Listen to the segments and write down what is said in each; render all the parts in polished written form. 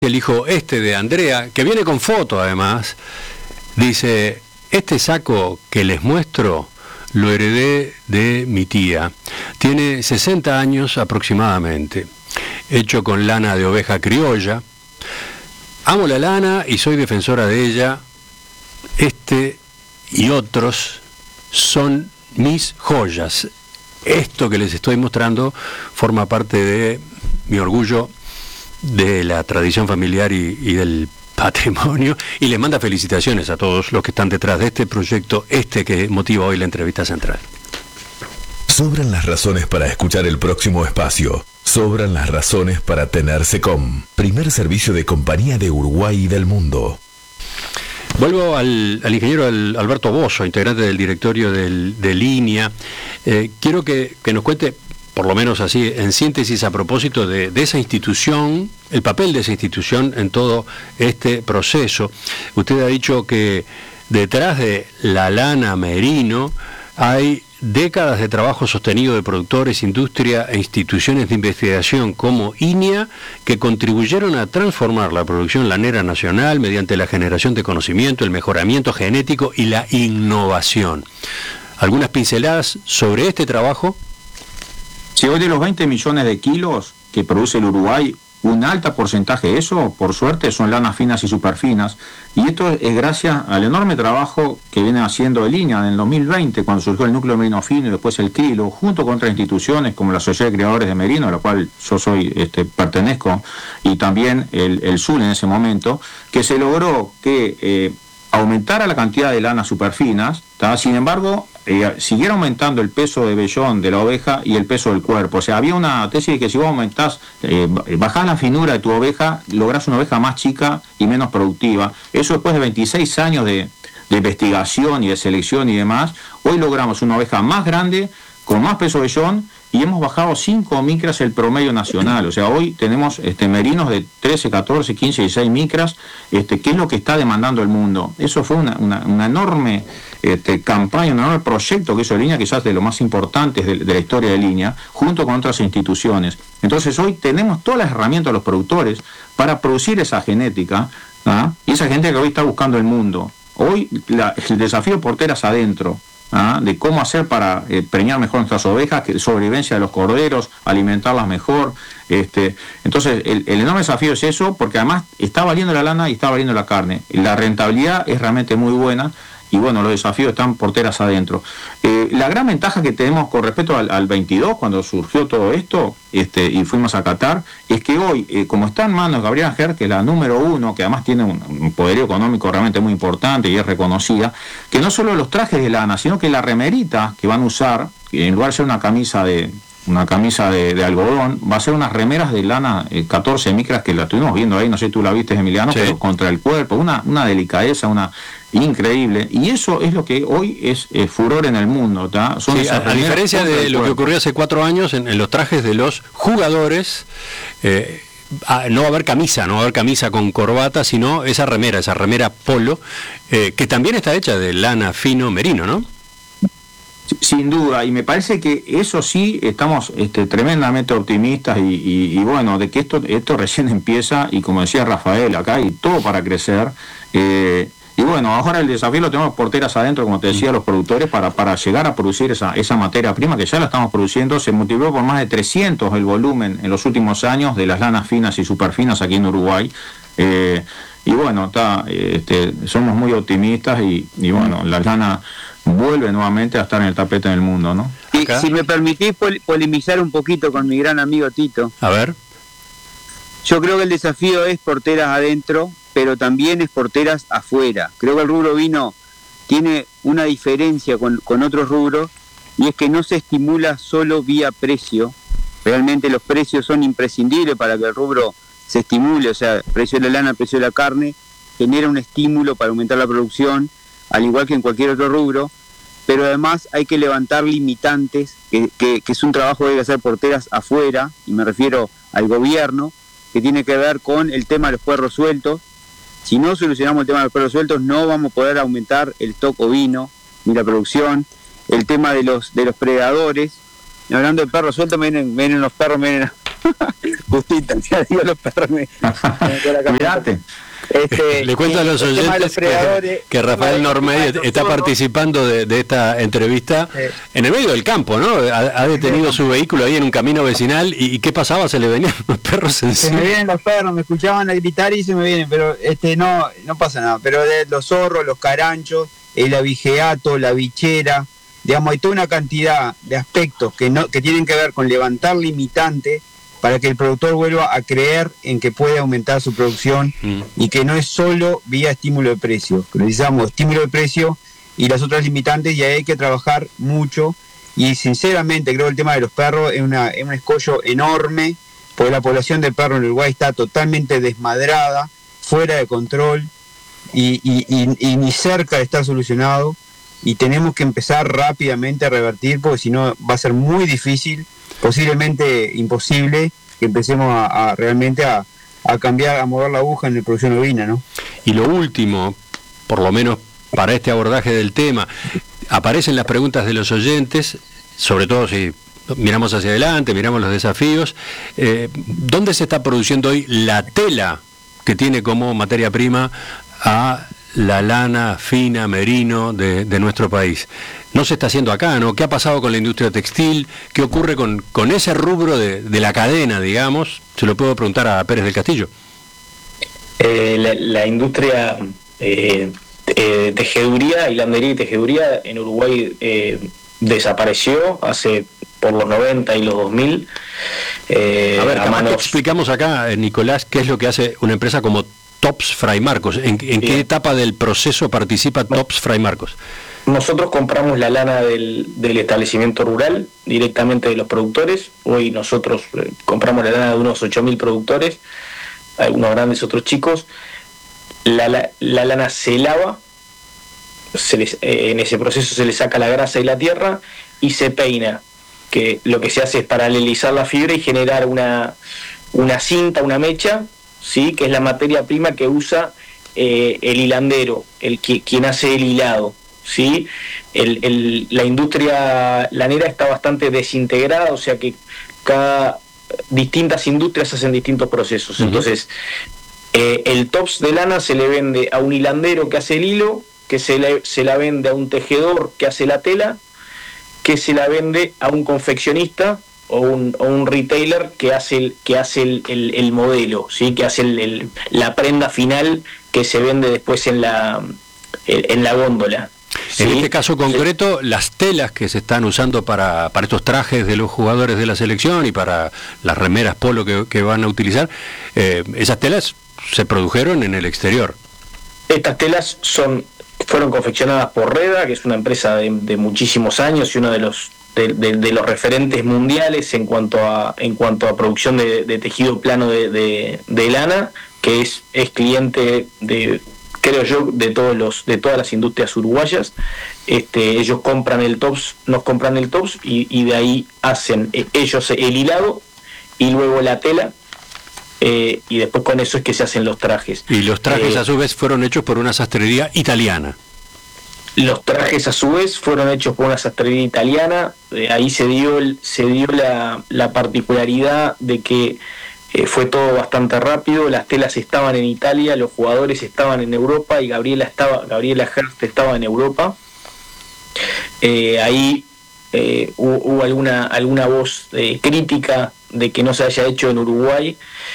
el hijo de Andrea, que viene con foto además, dice: este saco que les muestro lo heredé de mi tía. Tiene 60 años aproximadamente, hecho con lana de oveja criolla. Amo la lana y soy defensora de ella. Este y otros son mis joyas. Esto que les estoy mostrando forma parte de mi orgullo, de la tradición familiar y del patrimonio, y les manda felicitaciones a todos los que están detrás de este proyecto, que motiva hoy la entrevista central. Sobran las razones para escuchar el próximo espacio. Sobran las razones para tener SECOM, primer servicio de compañía de Uruguay y del mundo. Vuelvo al ingeniero Alberto Bozo, integrante del directorio de Línea. Quiero que nos cuente, por lo menos así, en síntesis, a propósito de esa institución, el papel de esa institución en todo este proceso. Usted ha dicho que detrás de la lana merino hay décadas de trabajo sostenido de productores, industria e instituciones de investigación como INIA, que contribuyeron a transformar la producción lanera nacional mediante la generación de conocimiento, el mejoramiento genético y la innovación. ¿Algunas pinceladas sobre este trabajo? Si hoy de los 20 millones de kilos que produce el Uruguay, un alto porcentaje de eso, por suerte, son lanas finas y superfinas. Y esto es gracias al enorme trabajo que viene haciendo el Línea en el 2020, cuando surgió el núcleo merino fino y después el Krilo, junto con otras instituciones como la Sociedad de Criadores de Merino, a la cual yo pertenezco, y también el SUL en ese momento, que se logró que aumentara la cantidad de lanas superfinas, sin embargo, siguiera aumentando el peso de vellón de la oveja y el peso del cuerpo. O sea, había una tesis de que si vos aumentás, bajás la finura de tu oveja, lográs una oveja más chica y menos productiva. Eso después de 26 años de investigación y de selección y demás, hoy logramos una oveja más grande, con más peso de vellón, y hemos bajado 5 micras el promedio nacional. O sea, hoy tenemos merinos de 13, 14, 15, 16 micras, que es lo que está demandando el mundo. Eso fue una enorme campaña, un enorme proyecto que hizo Línea, quizás de lo más importantes de la historia de Línea, junto con otras instituciones. Entonces hoy tenemos todas las herramientas de los productores para producir esa genética, y esa genética que hoy está buscando el mundo. Hoy el desafío de porteras adentro, de cómo hacer para preñar mejor nuestras ovejas, que sobrevivencia de los corderos, alimentarlas mejor. Entonces el enorme desafío es eso, porque además está valiendo la lana y está valiendo la carne. La rentabilidad es realmente muy buena. Y bueno, los desafíos están porteras adentro. La gran ventaja que tenemos con respecto al 22, cuando surgió todo esto, y fuimos a Qatar, es que hoy, como está en manos de Gabriela Ger, que es la número 1, que además tiene un poderío económico realmente muy importante y es reconocida, que no solo los trajes de lana, sino que la remerita que van a usar, que en lugar de ser una camisa de algodón, va a ser unas remeras de lana 14 micras, que la estuvimos viendo ahí, no sé si tú la viste, Emiliano, sí. Pero contra el cuerpo, una delicadeza, una increíble, y eso es lo que hoy es furor en el mundo, Son sí, a diferencia de lo que ocurrió hace 4 años en los trajes de los jugadores, no va a haber camisa con corbata, sino esa remera polo, que también está hecha de lana fino merino, ¿no? Sin duda, y me parece que eso sí estamos tremendamente optimistas y bueno, de que esto recién empieza, y como decía Rafael, acá hay todo para crecer, y bueno, ahora el desafío lo tenemos porteras adentro, como te decía, los productores, para llegar a producir esa materia prima, que ya la estamos produciendo. Se multiplicó por más de 300 el volumen en los últimos años de las lanas finas y superfinas aquí en Uruguay, y bueno, somos muy optimistas y bueno, la lana vuelve nuevamente a estar en el tapete del mundo, ¿no? Y si me permitís polemizar un poquito con mi gran amigo Tito. A ver. Yo creo que el desafío es porteras adentro, pero también es porteras afuera. Creo que el rubro vino tiene una diferencia con otros rubros, y es que no se estimula solo vía precio. Realmente los precios son imprescindibles para que el rubro se estimule, o sea, precio de la lana, precio de la carne, genera un estímulo para aumentar la producción, al igual que en cualquier otro rubro, pero además hay que levantar limitantes, que es un trabajo que debe hacer porteras afuera, y me refiero al gobierno, que tiene que ver con el tema de los puerros sueltos. Si no solucionamos el tema de los puerros sueltos, no vamos a poder aumentar el stock ovino ni la producción. El tema de los predadores, hablando de perros sueltos, vienen los perros, Justito, ya digo los perros. Cuídate. Le cuento a los oyentes que Rafael Normey está participando de esta entrevista en el medio del campo, ¿no? Ha detenido su vehículo ahí en un camino vecinal y ¿qué pasaba? Se le venían los perros encima. Se me vienen los perros, me escuchaban a gritar y se me vienen, pero no pasa nada. Pero los zorros, los caranchos, el abigeato, la bichera, digamos, hay toda una cantidad de aspectos que tienen que ver con levantar limitantes para que el productor vuelva a creer en que puede aumentar su producción y que no es solo vía estímulo de precio. Necesitamos estímulo de precio y las otras limitantes, y ahí hay que trabajar mucho. Y sinceramente creo que el tema de los perros es un escollo enorme, porque la población del perro en Uruguay está totalmente desmadrada, fuera de control y ni cerca de estar solucionado. Y tenemos que empezar rápidamente a revertir, porque si no va a ser muy difícil, posiblemente imposible, que empecemos a realmente a cambiar, a mover la aguja en la producción ovina, ¿no? Y lo último, por lo menos para este abordaje del tema, aparecen las preguntas de los oyentes, sobre todo si miramos hacia adelante, miramos los desafíos. ¿Dónde se está produciendo hoy la tela que tiene como materia prima a la lana fina, merino de nuestro país? No se está haciendo acá, ¿no? ¿Qué ha pasado con la industria textil? ¿Qué ocurre con ese rubro de la cadena, digamos? Se lo puedo preguntar a Pérez del Castillo. La industria tejeduría, hilandería y tejeduría en Uruguay desapareció hace por los 90 y los 2000. A ver, explicamos acá, Nicolás, qué es lo que hace una empresa como Tops Fray Marcos. ¿En qué etapa del proceso participa Tops Fray Marcos? Nosotros compramos la lana del establecimiento rural directamente de los productores. Hoy nosotros compramos la lana de unos 8.000 productores, algunos grandes, otros chicos. La lana se lava, en ese proceso se le saca la grasa y la tierra y se peina, que lo que se hace es paralelizar la fibra y generar una cinta, una mecha, ¿sí? Que es la materia prima que usa el hilandero, quien hace el hilado, ¿sí? La industria lanera está bastante desintegrada, o sea que distintas industrias hacen distintos procesos. Entonces, el tops de lana se le vende a un hilandero que hace el hilo, que se la vende a un tejedor que hace la tela, que se la vende a un confeccionista o un retailer que hace el modelo, ¿sí? Que hace la prenda final que se vende después en la góndola. ¿Sí? En este caso concreto, las telas que se están usando para estos trajes de los jugadores de la selección y para las remeras polo que van a utilizar, esas telas se produjeron en el exterior. Estas telas fueron confeccionadas por Reda, que es una empresa de muchísimos años y uno de los referentes mundiales en cuanto a producción de tejido plano de lana, que es cliente creo yo, de todas las industrias uruguayas. Ellos compran el tops, nos compran el tops y de ahí hacen ellos el hilado y luego la tela, y después con eso es que se hacen los trajes. Y los trajes a su vez fueron hechos por una sastrería italiana. Los trajes a su vez fueron hechos por una sastrería italiana. Ahí se dio la particularidad de que fue todo bastante rápido. Las telas estaban en Italia, los jugadores estaban en Europa y Gabriela Hearst estaba en Europa. Ahí hubo alguna voz crítica de que no se haya hecho en Uruguay,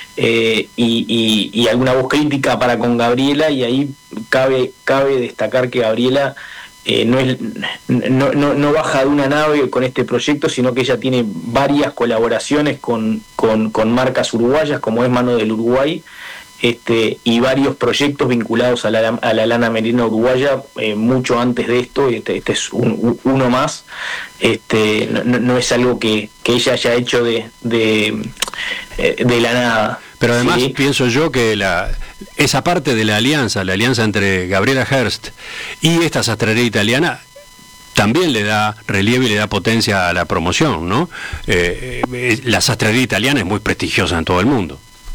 y alguna voz crítica para con Gabriela, y ahí cabe destacar que Gabriela no baja de una nave con este proyecto, sino que ella tiene varias colaboraciones con marcas uruguayas, como es Mano del Uruguay, y varios proyectos vinculados a la lana merino uruguaya, mucho antes de esto. Este es uno más. No es algo que ella haya hecho de la nada. Pero además, ¿sí? Pienso yo que esa parte de la alianza entre Gabriela Hearst y esta sastrería italiana, también le da relieve y le da potencia a la promoción, ¿no? La sastrería italiana es muy prestigiosa en todo el mundo.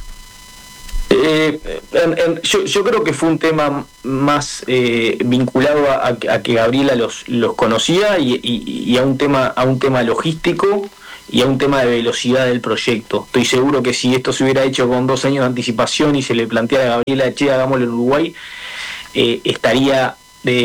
Yo creo que fue un tema más vinculado a que Gabriela los conocía y a un tema logístico, y a un tema de velocidad del proyecto. Estoy seguro que si esto se hubiera hecho con 2 años de anticipación y se le planteara a Gabriela, che, hagámoslo en Uruguay, estaría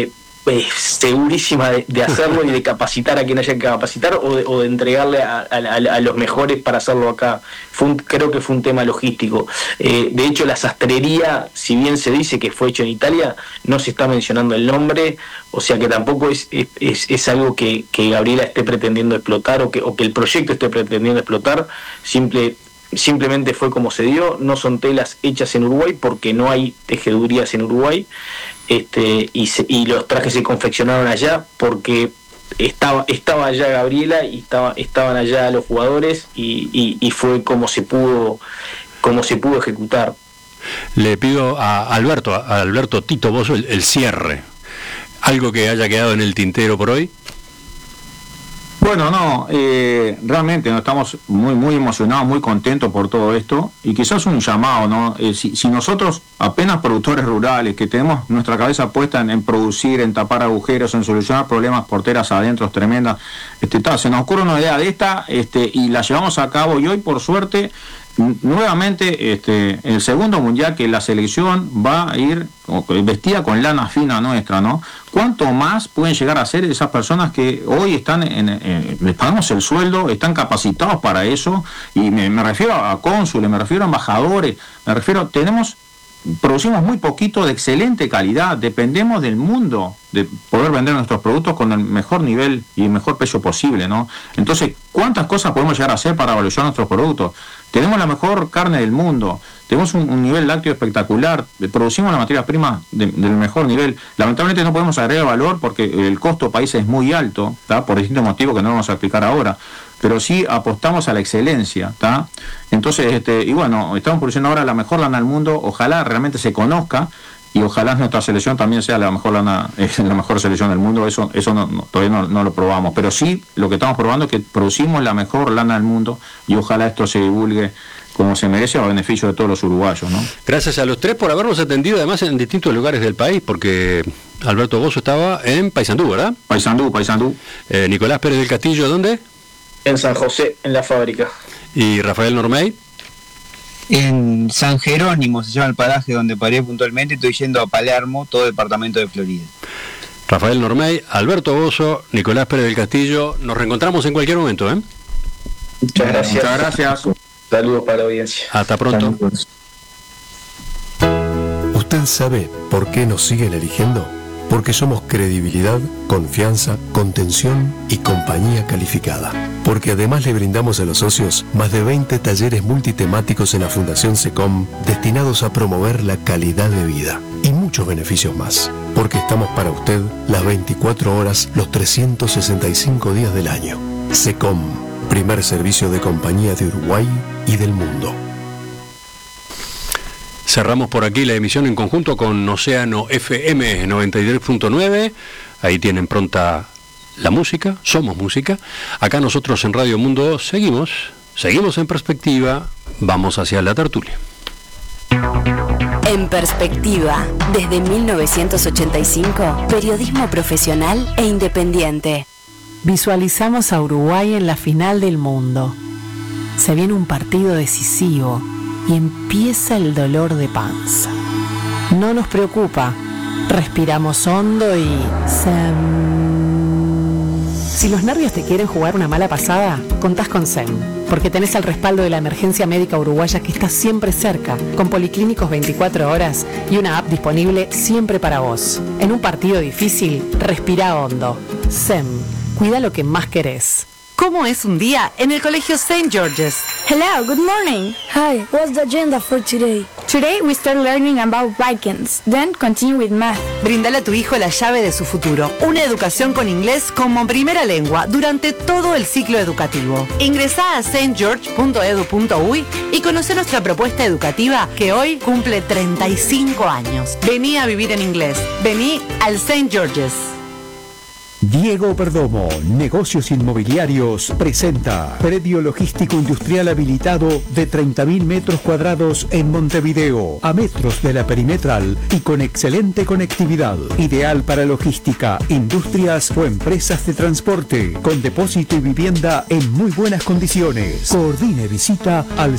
segurísima de hacerlo y de capacitar a quien haya que capacitar o de entregarle a los mejores para hacerlo acá. Creo que fue un tema logístico. De hecho, la sastrería, si bien se dice que fue hecho en Italia, no se está mencionando el nombre, o sea que tampoco es algo que Gabriela esté pretendiendo explotar o que el proyecto esté pretendiendo explotar. Simplemente fue como se dio. No son telas hechas en Uruguay porque no hay tejedurías en Uruguay, y los trajes se confeccionaron allá porque estaba allá Gabriela y estaban allá los jugadores, y fue como se pudo ejecutar. Le pido a Alberto Tito Bozzo el cierre. ¿Algo que haya quedado en el tintero por hoy? Bueno, no, realmente estamos muy emocionados, muy contentos por todo esto, y quizás un llamado, ¿no? Si nosotros, apenas productores rurales, que tenemos nuestra cabeza puesta en producir, en tapar agujeros, en solucionar problemas, porteras adentro tremendas, se nos ocurre una idea de esta, y la llevamos a cabo, y hoy por suerte nuevamente el segundo mundial que la selección va a ir vestida con lana fina nuestra, ¿no? ¿Cuánto más pueden llegar a ser esas personas que hoy están les pagamos el sueldo, están capacitados para eso? Y me refiero a cónsules, me refiero a embajadores, producimos muy poquito de excelente calidad, dependemos del mundo de poder vender nuestros productos con el mejor nivel y el mejor precio posible, ¿no? Entonces, ¿cuántas cosas podemos llegar a hacer para valorizar nuestros productos? Tenemos la mejor carne del mundo, tenemos un nivel lácteo espectacular, producimos la materia prima del mejor nivel. Lamentablemente no podemos agregar valor porque el costo país es muy alto, ¿tá? Por distintos motivos que no vamos a explicar ahora, pero sí apostamos a la excelencia, ¿tá? Entonces, y bueno, estamos produciendo ahora la mejor lana del mundo, ojalá realmente se conozca, y ojalá nuestra selección también sea la mejor lana, la mejor selección del mundo. Eso todavía no lo probamos, pero sí lo que estamos probando es que producimos la mejor lana del mundo, y ojalá esto se divulgue como se merece a beneficio de todos los uruguayos, ¿no? Gracias a los tres por habernos atendido, además en distintos lugares del país, porque Alberto Bozzo estaba en Paysandú, ¿verdad? Paysandú. Nicolás Pérez del Castillo, ¿dónde? En San José, en la fábrica. ¿Y Rafael Normey? En San Jerónimo, se llama el paraje donde paré puntualmente, estoy yendo a Palermo, todo departamento de Florida. Rafael Normey, Alberto Bozzo, Nicolás Pérez del Castillo, nos reencontramos en cualquier momento, ¿eh? Muchas gracias. Saludos para la audiencia. Hasta pronto. ¿Usted sabe por qué nos siguen eligiendo? Porque somos credibilidad, confianza, contención y compañía calificada. Porque además le brindamos a los socios más de 20 talleres multitemáticos en la Fundación SECOM destinados a promover la calidad de vida y muchos beneficios más. Porque estamos para usted las 24 horas, los 365 días del año. SECOM, primer servicio de compañía de Uruguay y del mundo. Cerramos por aquí la emisión en conjunto con Océano FM 93.9. Ahí tienen pronta la música, somos música. Acá nosotros en Radio Mundo seguimos en perspectiva, vamos hacia la tertulia. En perspectiva, desde 1985, periodismo profesional e independiente. Visualizamos a Uruguay en la final del mundo. Se viene un partido decisivo y empieza el dolor de panza. No nos preocupa, respiramos hondo y... Si los nervios te quieren jugar una mala pasada, contás con SEM, porque tenés el respaldo de la emergencia médica uruguaya que está siempre cerca, con policlínicos 24 horas y una app disponible siempre para vos. En un partido difícil, respira hondo. SEM, cuida lo que más querés. ¿Cómo es un día en el colegio St. George's? Hello, good morning. Hi, what's the agenda for today? Today we start learning about Vikings, then continue with math. Brindale a tu hijo la llave de su futuro, una educación con inglés como primera lengua durante todo el ciclo educativo. Ingresá a stgeorge.edu.uy y conoce nuestra propuesta educativa que hoy cumple 35 años. Vení a vivir en inglés. Vení al St. George's. Diego Perdomo, Negocios Inmobiliarios, presenta predio logístico industrial habilitado de 30.000 metros cuadrados en Montevideo, a metros de la perimetral y con excelente conectividad. Ideal para logística, industrias o empresas de transporte, con depósito y vivienda en muy buenas condiciones. Coordine visita al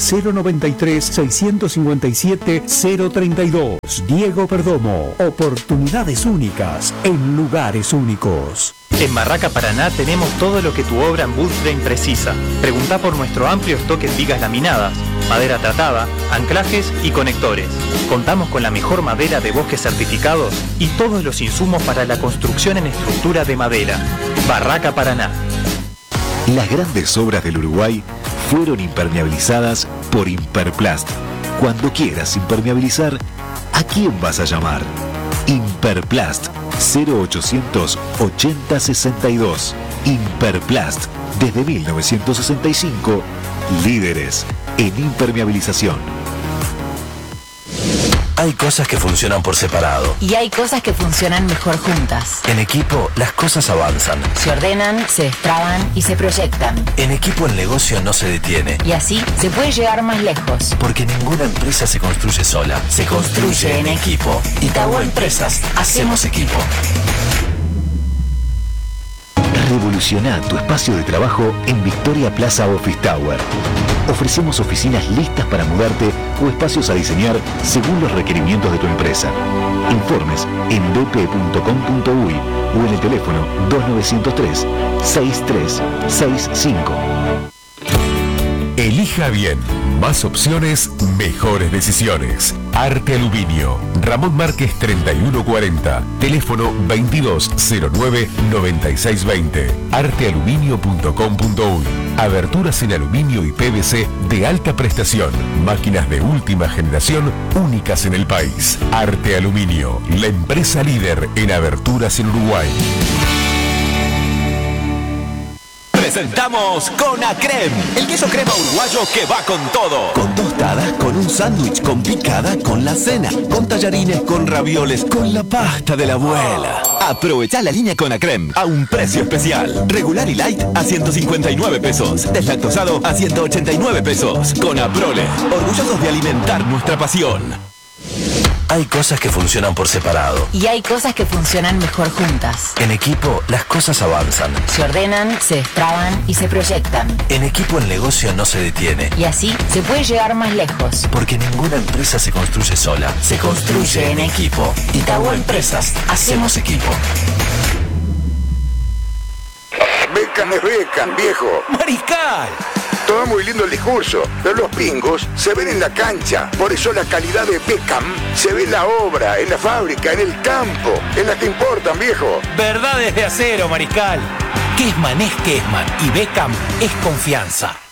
093-657-032. Diego Perdomo, oportunidades únicas en lugares únicos. En Barraca Paraná tenemos todo lo que tu obra en wood frame precisa. Preguntá por nuestro amplio stock en vigas laminadas, madera tratada, anclajes y conectores. Contamos con la mejor madera de bosques certificados y todos los insumos para la construcción en estructura de madera. Barraca Paraná. Las grandes obras del Uruguay fueron impermeabilizadas por Imperplast. Cuando quieras impermeabilizar, ¿a quién vas a llamar? Imperplast 0800 80 62. Imperplast, desde 1965, líderes en impermeabilización. Hay cosas que funcionan por separado. Y hay cosas que funcionan mejor juntas. En equipo, las cosas avanzan. Se ordenan, se destraban y se proyectan. En equipo el negocio no se detiene. Y así se puede llegar más lejos. Porque ninguna empresa se construye sola. Se construye en equipo. Itaú Empresas. Hacemos equipo. Revoluciona tu espacio de trabajo en Victoria Plaza Office Tower. Ofrecemos oficinas listas para mudarte o espacios a diseñar según los requerimientos de tu empresa. Informes en bp.com.uy o en el teléfono 2903-6365. Elija bien. Más opciones, mejores decisiones. Arte Aluminio. Ramón Márquez 3140. Teléfono 2209-9620. Artealuminio.com.uy. Aberturas en aluminio y PVC de alta prestación. Máquinas de última generación únicas en el país. Arte Aluminio. La empresa líder en aberturas en Uruguay. Presentamos Conacrem, el queso crema uruguayo que va con todo. Con tostadas, con un sándwich, con picada, con la cena, con tallarines, con ravioles, con la pasta de la abuela. Aprovecha la línea Conacrem a un precio especial. Regular y light a 159 pesos. Deslactosado a 189 pesos. Conaprole, orgullosos de alimentar nuestra pasión. Hay cosas que funcionan por separado. Y hay cosas que funcionan mejor juntas. En equipo, las cosas avanzan. Se ordenan, se destraban y se proyectan. En equipo el negocio no se detiene. Y así se puede llegar más lejos. Porque ninguna empresa se construye sola. Se construye en equipo. Itaú Empresas. Hacemos equipo. Beckham es Beckham, viejo. ¡Mariscal! Todo muy lindo el discurso, pero los pingos se ven en la cancha. Por eso la calidad de Beckham se ve en la obra, en la fábrica, en el campo, en las que importan, viejo. Verdades de acero, Mariscal. Kessman es Kessman y Beckham es confianza.